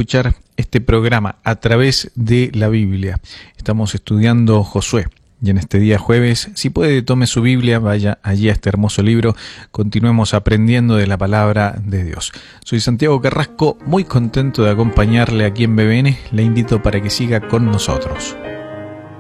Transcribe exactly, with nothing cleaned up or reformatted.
escuchar este programa a través de la Biblia. Estamos estudiando Josué. Y en este día jueves, si puede, tome su Biblia, vaya allí a este hermoso libro, continuemos aprendiendo de la palabra de Dios. Soy Santiago Carrasco, muy contento de acompañarle aquí en B B N, le invito para que siga con nosotros.